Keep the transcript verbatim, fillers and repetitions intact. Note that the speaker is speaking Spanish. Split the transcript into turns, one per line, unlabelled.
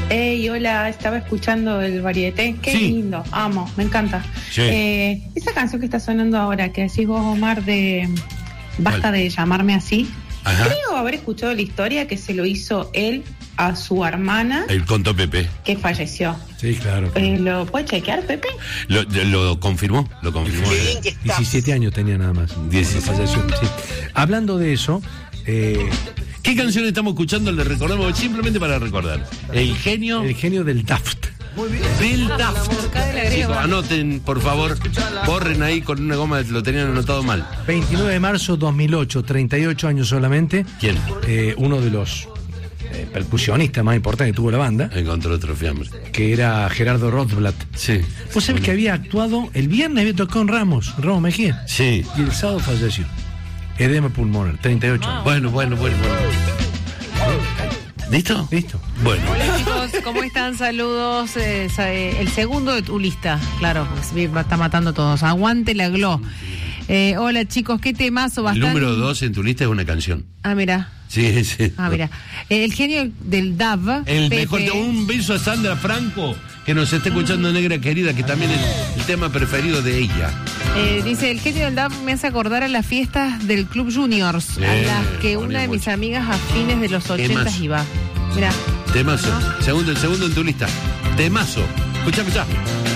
Hey, hola, estaba escuchando el varieté, qué
Sí.
lindo, amo, me encanta.
Sí.
Eh, esa canción que está sonando ahora, que decís vos, Omar, de Basta de llamarme así,
Ajá.
creo haber escuchado la historia que se lo hizo él a su hermana
El Conto Pepe.
que falleció.
Sí, claro.
Eh, ¿Lo puede chequear, Pepe?
Lo, lo confirmó, lo confirmó.
diecisiete años tenía nada más.
diecisiete.
Falleció, sí. Hablando de eso, eh,
¿Qué canción estamos escuchando? Le recordamos simplemente para recordar. El genio
el genio del Daft.
del Daft.
Acá le agrego.
Chicos, anoten, por favor, borren ahí con una goma, lo tenían anotado mal.
veintinueve de marzo de dos mil ocho, treinta y ocho años solamente.
¿Quién?
Eh, uno de los eh, percusionistas más importantes que tuvo la banda,
Encontró otro fiambre.
que era Gerardo Rothblatt.
Sí.
Vos sabés que había actuado, el viernes había tocado en Ramos, Ramos Mejía,
Sí.
y el sábado falleció. Edema pulmonar, treinta y ocho años.
Bueno, bueno, bueno, bueno. ¿Listo?
Listo.
Bueno.
Hola chicos, ¿cómo están? Saludos. Eh, sa- eh, el segundo de tu lista, claro, pues, vi- está matando a todos. Aguante la Glo. Eh, hola chicos, qué temazo
El
bastante.
número dos en tu lista es una canción.
Ah, mira.
Sí, sí.
Ah, mira. Eh, el genio del D A V.
El
Pepe.
mejor. Un beso a Sandra Franco, que nos está escuchando, negra querida, que también es el tema preferido de ella.
Eh, dice, el genio del D A V me hace acordar a las fiestas del Club Juniors, a
Eh,
las que
ponía
una de mis
mucho.
amigas a fines de los ochentas
más?
iba. Mira.
Temazo. Segundo, el segundo en tu lista. Temazo. Escucha, escucha.